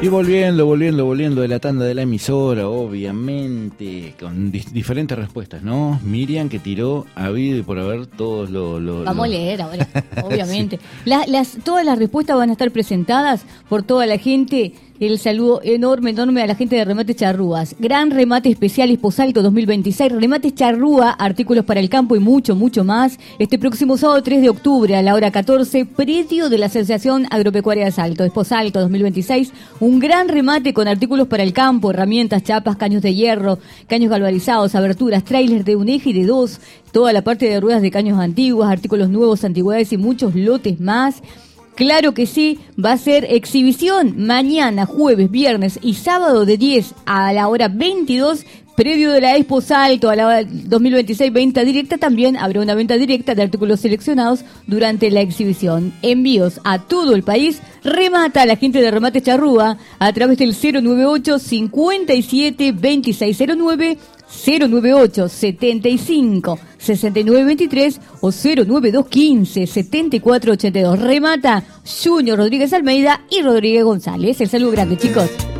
Y volviendo de la tanda de la emisora, obviamente, con diferentes respuestas, ¿no? Miriam, que tiró habido y por haber todos Vamos a leer ahora, obviamente. Sí. Todas las respuestas van a estar presentadas por toda la gente. El saludo enorme a la gente de Remates Charrúas. Gran remate especial Esposalto 2026. Remates Charrúa, artículos para el campo y mucho, mucho más. Este próximo sábado 3 de octubre a la hora 14, predio de la Asociación Agropecuaria de Salto. Esposalto 2026. Un gran remate con artículos para el campo, herramientas, chapas, caños de hierro, caños galvanizados, aberturas, trailers de un eje y de dos, toda la parte de ruedas de caños antiguas, artículos nuevos, antigüedades y muchos lotes más. Claro que sí, va a ser exhibición mañana, jueves, viernes y sábado de 10 a la hora 22, previo de la Expo Salto a la hora 2026, venta directa. También habrá una venta directa de artículos seleccionados durante la exhibición. Envíos a todo el país. Remata a la gente de Remate Charrúa a través del 098 57 2609, 098 75 69 23 o 092 15 74 82. Remata Junior Rodríguez Almeida y Rodríguez González. El saludo grande, chicos.